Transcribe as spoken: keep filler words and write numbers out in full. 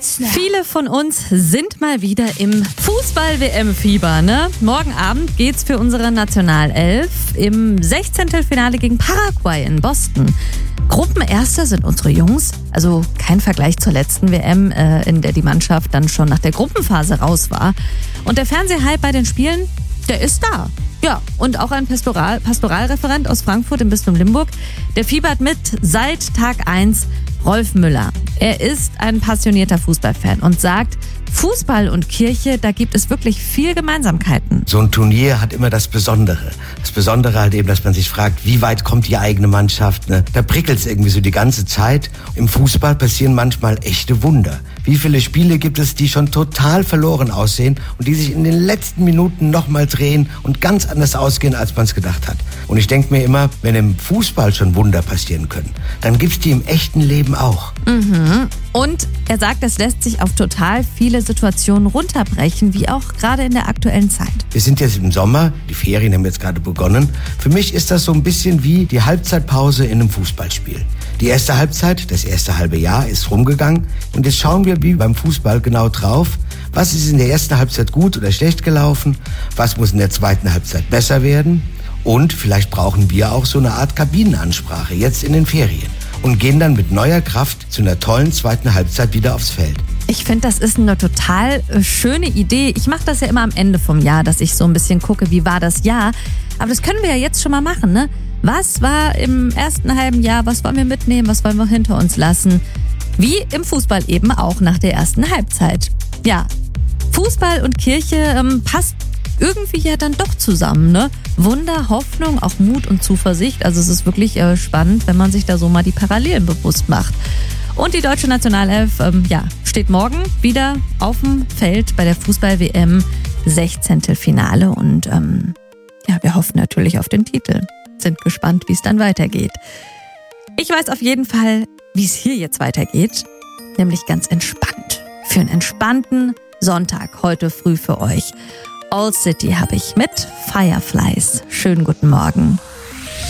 Viele von uns sind mal wieder im Fußball-W M-Fieber, ne? Morgen Abend geht's für unsere Nationalelf im Sechzehntelfinale gegen Paraguay in Boston. Gruppenerster sind unsere Jungs, also kein Vergleich zur letzten W M, äh, in der die Mannschaft dann schon nach der Gruppenphase raus war. Und der Fernsehhype bei den Spielen, der ist da. Ja, und auch ein Pastoral, Pastoralreferent aus Frankfurt im Bistum Limburg, der fiebert mit seit Tag eins, Rolf Müller. Er ist ein passionierter Fußballfan und sagt, Fußball und Kirche, da gibt es wirklich viel Gemeinsamkeiten. So ein Turnier hat immer das Besondere. Das Besondere halt eben, dass man sich fragt, wie weit kommt die eigene Mannschaft? Ne? Da prickelt es irgendwie so die ganze Zeit. Im Fußball passieren manchmal echte Wunder. Wie viele Spiele gibt es, die schon total verloren aussehen und die sich in den letzten Minuten nochmal drehen und ganz anders ausgehen, als man es gedacht hat. Und ich denke mir immer, wenn im Fußball schon Wunder passieren können, dann gibt's die im echten Leben auch. Mhm. Und er sagt, es lässt sich auf total viele Situationen runterbrechen, wie auch gerade in der aktuellen Zeit. Wir sind jetzt im Sommer, die Ferien haben jetzt gerade begonnen. Für mich ist das so ein bisschen wie die Halbzeitpause in einem Fußballspiel. Die erste Halbzeit, das erste halbe Jahr ist rumgegangen und jetzt schauen wir wie beim Fußball genau drauf, was ist in der ersten Halbzeit gut oder schlecht gelaufen, was muss in der zweiten Halbzeit besser werden und vielleicht brauchen wir auch so eine Art Kabinenansprache jetzt in den Ferien und gehen dann mit neuer Kraft zu einer tollen zweiten Halbzeit wieder aufs Feld. Ich finde, das ist eine total schöne Idee. Ich mache das ja immer am Ende vom Jahr, dass ich so ein bisschen gucke, wie war das Jahr. Aber das können wir ja jetzt schon mal machen, ne? Was war im ersten halben Jahr, was wollen wir mitnehmen, was wollen wir hinter uns lassen? Wie im Fußball eben auch nach der ersten Halbzeit. Ja, Fußball und Kirche ähm, passt irgendwie ja dann doch zusammen, ne? Wunder, Hoffnung, auch Mut und Zuversicht. Also es ist wirklich äh, spannend, wenn man sich da so mal die Parallelen bewusst macht. Und die deutsche Nationalelf ähm, ja, steht morgen wieder auf dem Feld bei der Fußball-W M Sechzehntelfinale und ähm, ja, wir hoffen natürlich auf den Titel. Sind gespannt, wie es dann weitergeht. Ich weiß auf jeden Fall, wie es hier jetzt weitergeht, nämlich ganz entspannt. Für einen entspannten Sonntag heute früh für euch. All City habe ich mit Fireflies. Schönen guten Morgen.